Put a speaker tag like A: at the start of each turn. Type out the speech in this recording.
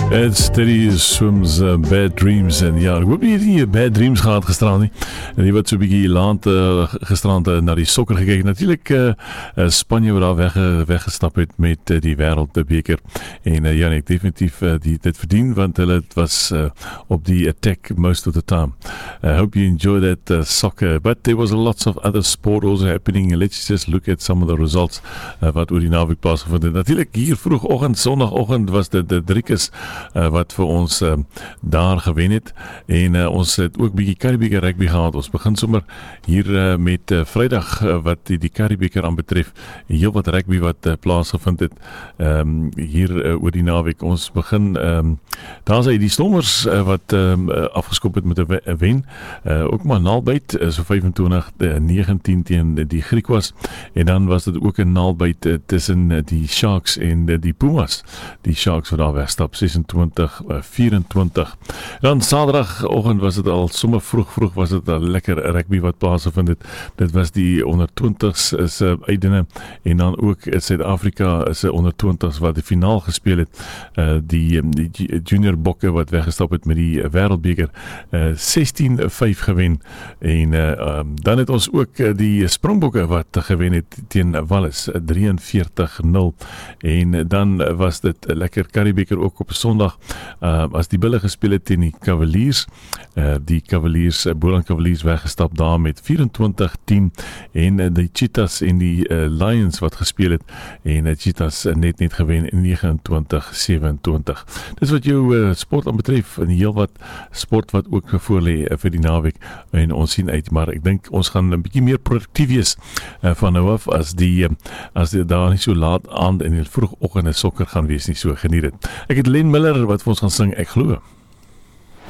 A: Ed Steady swims Bad Dreams. En ja, ek hoop nie jy Bad Dreams gehad gisteraan nie. En die wat so 'n bietjie laat gisteraan na die sokker gekyk. Natuurlik Spanje wat daar weggestap het met die wêreldbeker. En ja, nee, definitief dit verdien, want hulle was op die attack most of the time. I hope you enjoy that soccer. But there was lots of other sport also happening. Let's just look at some of the results wat oor die naweek plaasgevind het. Natuurlik hier vroegoggend, sondagoggend was dit de Driekus wat vir ons daar gewen het. En ons het ook bietjie Karibeker rugby gehad. Ons begin sommer hier met Vrydag wat die Karibeker aanbetref. Heel wat rugby wat plaasgevind het hier oor die naweek. Ons begin daar is die Stormers wat afgeskop het met 'n wen. Ook maar naalbyt, so 25-19 teen die Griekwas. En dan was dit ook 'n naalbyt tussen die Sharks en die Pumas. Die Sharks wat daar wegstap 26-24. Dan saterdagoggend was dit al sommer vroeg was dit al lekker rugby wat plaasgevind het. Dit was die onder 20s se uitdinge en dan ook Suid-Afrika se onder 20s wat die finaal gespeel het. Die junior bokke wat weggestap het met die wêreldbeker 16-5 gewen. En dan het ons ook die Springbokke wat gewen het teen Wallis 43-0. En dan was dit lekker Karibeker ook op Sondag as die Bulle gespeel het teen die Cavaliers. Die Cavaliers, Boland Cavaliers weggestap daar met 24-10 en die Cheetahs en die Lions wat gespeel het en Cheetahs net gewen 29-27. Dis wat jou sport aanbetref en heel wat sport wat ook voorlê vir die naweek en ons sien uit, maar ek dink ons gaan 'n bietjie meer produktief wees van nou af as die daar nie so laat aand en vroegoggend sokker gaan wees nie, so geniet dit. Ek het Len Miller wat vir ons gaan sing, Ek Glo.